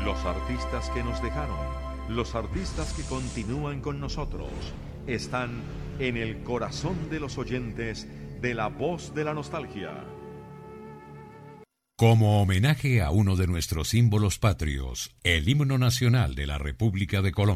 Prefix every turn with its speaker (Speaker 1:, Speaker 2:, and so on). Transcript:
Speaker 1: Los artistas que nos dejaron, los artistas que continúan con nosotros, están en el corazón de los oyentes de La Voz de la Nostalgia.
Speaker 2: Como homenaje a uno de nuestros símbolos patrios, el himno nacional de la República de Colombia.